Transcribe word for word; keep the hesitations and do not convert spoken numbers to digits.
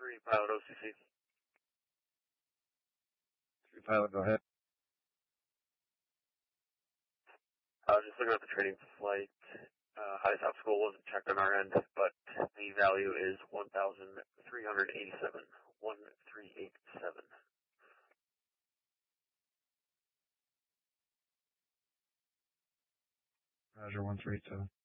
three pilot O C C. Three pilot, go ahead. I was just looking at the training flight. Uh, highest obstacle wasn't checked on our end, but the value is one thousand three hundred eighty-seven. one three eight seven. Roger, one three eight seven.